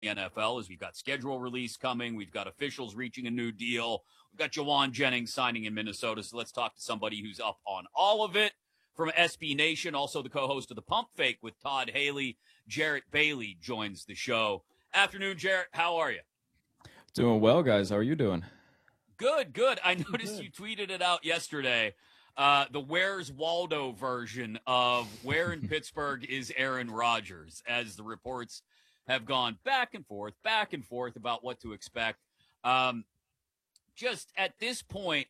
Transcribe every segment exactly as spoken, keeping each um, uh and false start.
the N F L as we've got schedule release coming. We've got officials reaching a new deal. We've got Jawan Jennings signing in Minnesota. So let's talk to somebody who's up on all of it from S B Nation, also the co-host of the Pump Fake with Todd Haley. Jarrett Bailey joins the show. Afternoon, Jarrett. How are you? Doing well, guys. How are you doing? Good, good. I noticed good. You tweeted it out yesterday. Uh, the Where's Waldo version of where in Pittsburgh is Aaron Rodgers, as the reports have gone back and forth, back and forth about what to expect. Um, just at this point,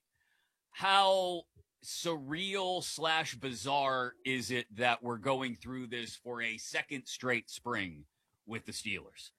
how surreal slash bizarre is it that we're going through this for a second straight spring with the Steelers?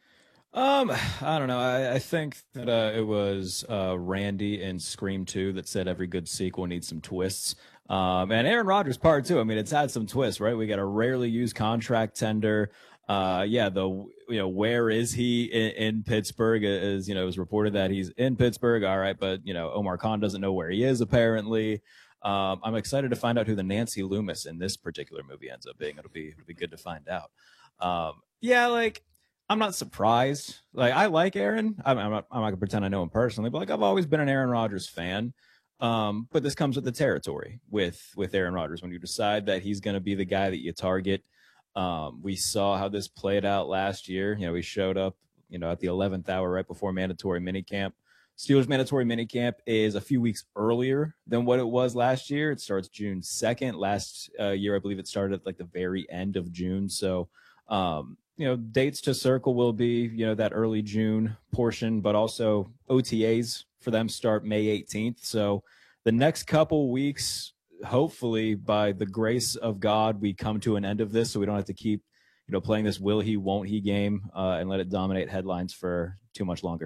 Um, I don't know. I, I think that uh, it was uh, Randy in Scream two that said every good sequel needs some twists. Um, and Aaron Rodgers part two. I mean, it's had some twists, right? We got a rarely used contract tender. Uh, yeah, the you know where is he in, in Pittsburgh? Is you know it was reported that he's in Pittsburgh. All right, but you know Omar Khan doesn't know where he is apparently. Um, I'm excited to find out who the Nancy Loomis in this particular movie ends up being. It'll be it'll be good to find out. Um, yeah, like. I'm not surprised. Like, I like Aaron. I'm, I'm not, I'm not gonna pretend I know him personally, but like, I've always been an Aaron Rodgers fan. Um, but this comes with the territory with, with Aaron Rodgers. When you decide that he's going to be the guy that you target. Um, we saw how this played out last year. You know, he showed up, you know, at the eleventh hour right before mandatory minicamp. Steelers mandatory minicamp is a few weeks earlier than what it was last year. It starts June second. Last uh, year, I believe it started at like the very end of June. So, um, you know, dates to circle will be, you know, that early June portion, but also O T As for them start May eighteenth. So the next couple weeks, hopefully by the grace of God, we come to an end of this so we don't have to keep, you know, playing this will he, won't he game uh, and let it dominate headlines for too much longer.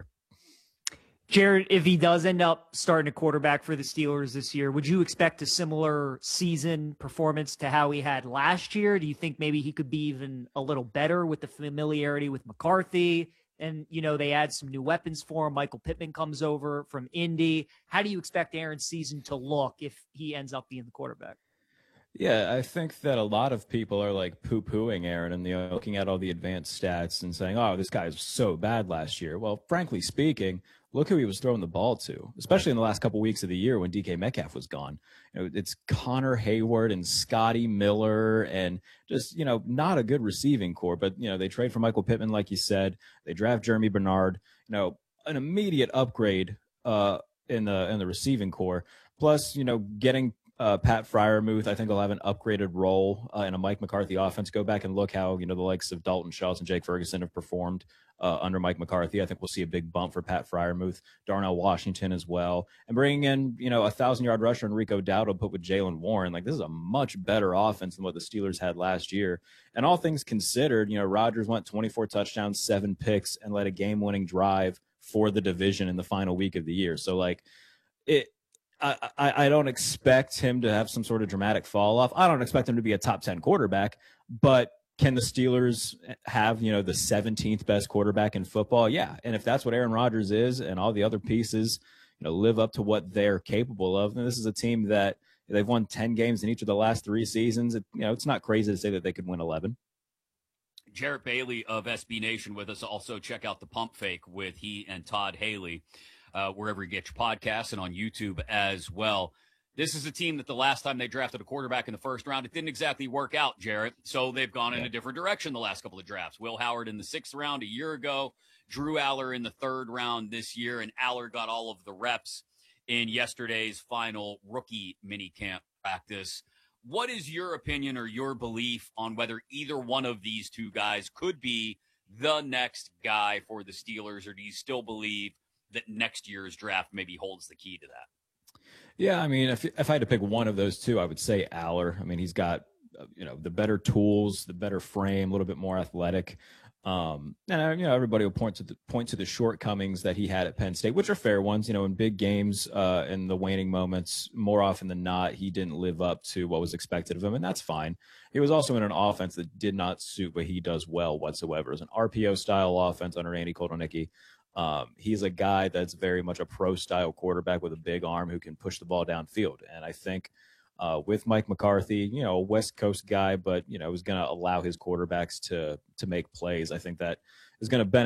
Jared, if he does end up starting a quarterback for the Steelers this year, would you expect a similar season performance to how he had last year? Do you think maybe he could be even a little better with the familiarity with McCarthy? And, you know, they add some new weapons for him. Michael Pittman comes over from Indy. How do you expect Aaron's season to look if he ends up being the quarterback? Yeah, I think that a lot of people are like poo-pooing Aaron and, you know, looking at all the advanced stats and saying, oh, this guy is so bad last year. Well, frankly speaking, look who he was throwing the ball to, especially in the last couple of weeks of the year when D K Metcalf was gone. You know, it's Connor Hayward and Scotty Miller and just, you know, not a good receiving core. But, you know, they trade for Michael Pittman, like you said. They draft Jeremy Bernard, you know, an immediate upgrade uh, in the in the receiving core. Plus, you know, getting Uh, Pat Freiermuth, I think, will have an upgraded role uh, in a Mike McCarthy offense. Go back and look how, you know, the likes of Dalton Schultz and Jake Ferguson have performed uh, under Mike McCarthy. I think we'll see a big bump for Pat Freiermuth, Darnell Washington as well. And bringing in, you know, a thousand-yard rusher Enrico Dowdle put with Jaylen Warren. Like, this is a much better offense than what the Steelers had last year. And all things considered, you know, Rodgers went twenty-four touchdowns, seven picks, and led a game-winning drive for the division in the final week of the year. So, like, it – I, I, I don't expect him to have some sort of dramatic fall off. I don't expect him to be a top ten quarterback, but can the Steelers have, you know, the seventeenth best quarterback in football? Yeah. And if that's what Aaron Rodgers is and all the other pieces, you know, live up to what they're capable of, then this is a team that they've won ten games in each of the last three seasons. It, you know, it's not crazy to say that they could win eleven. Jarrett Bailey of S B Nation with us. Also check out the Pump Fake with he and Todd Haley. Uh, wherever you get your podcasts and on YouTube as well. This is a team that the last time they drafted a quarterback in the first round, it didn't exactly work out, Jarrett. So they've gone in a different direction the last couple of drafts. Will Howard in the sixth round a year ago, Drew Aller in the third round this year, and Aller got all of the reps in yesterday's final rookie minicamp practice. What is your opinion or your belief on whether either one of these two guys could be the next guy for the Steelers, or do you still believe that next year's draft maybe holds the key to that? Yeah, I mean, if if I had to pick one of those two, I would say Aller. I mean, he's got, you know, the better tools, the better frame, a little bit more athletic. Um, and, you know, everybody will point to the point to the shortcomings that he had at Penn State, which are fair ones. You know, in big games, uh, in the waning moments, more often than not, he didn't live up to what was expected of him, and that's fine. He was also in an offense that did not suit what he does well whatsoever. It was an R P O-style offense under Andy Kotelnicki. Um, he's a guy that's very much a pro-style quarterback with a big arm who can push the ball downfield. And I think uh, with Mike McCarthy, you know, a West Coast guy, but, you know, is going to allow his quarterbacks to to make plays. I think that is going to benefit